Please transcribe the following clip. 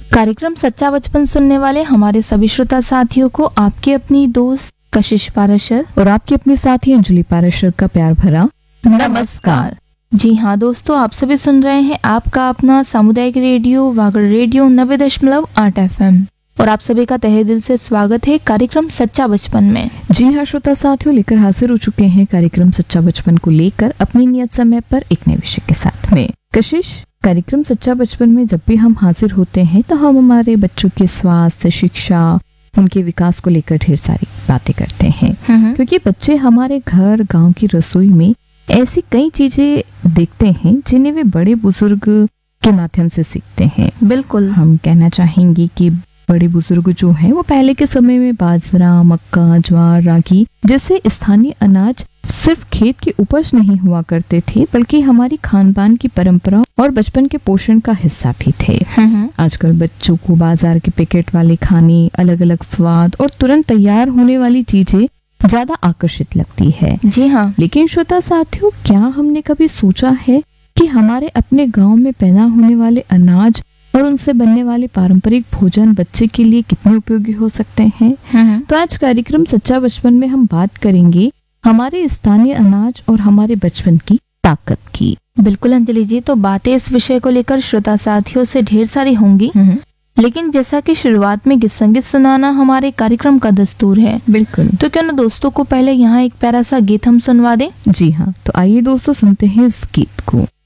कार्यक्रम सच्चा बचपन सुनने वाले हमारे सभी श्रोता साथियों को आपकी अपनी दोस्त कशिश पाराशर और आपकी अपनी साथी अंजलि पाराशर का प्यार भरा नमस्कार। जी हाँ दोस्तों, आप सभी सुन रहे हैं आपका अपना सामुदायिक रेडियो वागड़ रेडियो 90.8 FM और आप सभी का तहे दिल से स्वागत है कार्यक्रम सच्चा बचपन में। जी हाँ श्रोता साथियों, लेकर हाजिर हो चुके हैं कार्यक्रम सच्चा बचपन को लेकर अपनी नियत समय पर एक नए विषय के साथ में। कशिश, कार्यक्रम सच्चा बचपन में जब भी हम हाजिर होते हैं तो हम हमारे बच्चों के स्वास्थ्य, शिक्षा, उनके विकास को लेकर ढेर सारी बातें करते हैं, क्योंकि बच्चे हमारे घर गांव की रसोई में ऐसी कई चीजें देखते हैं जिन्हें वे बड़े बुजुर्ग के माध्यम से सीखते हैं। बिल्कुल, हम कहना चाहेंगे कि बड़े बुजुर्ग जो हैं वो पहले के समय में बाजरा, मक्का, ज्वार, रागी जैसे स्थानीय अनाज सिर्फ खेत की उपज नहीं हुआ करते थे, बल्कि हमारी खान-पान की परंपरा और बचपन के पोषण का हिस्सा भी थे। आजकल बच्चों को बाजार के पैकेट वाले खाने, अलग अलग स्वाद और तुरंत तैयार होने वाली चीजें ज्यादा आकर्षित लगती है। जी हाँ, लेकिन श्रोता साथियों, क्या हमने कभी सोचा है कि हमारे अपने गांव में पैदा होने वाले अनाज और उनसे बनने वाले पारंपरिक भोजन बच्चे के लिए कितने उपयोगी हो सकते हैं? तो आज कार्यक्रम सच्चा बचपन में हम बात करेंगे हमारे स्थानीय अनाज और हमारे बचपन की ताकत की। बिल्कुल अंजलि जी, तो बातें इस विषय को लेकर श्रोता साथियों से ढेर सारी होंगी, लेकिन जैसा कि शुरुआत में गीत संगीत सुनाना हमारे कार्यक्रम का दस्तूर है। बिल्कुल, तो क्यों ना दोस्तों को पहले यहाँ एक प्यारा सा गीत हम सुनवा दें। जी हाँ, तो आइए दोस्तों सुनते हैं इस गीत को।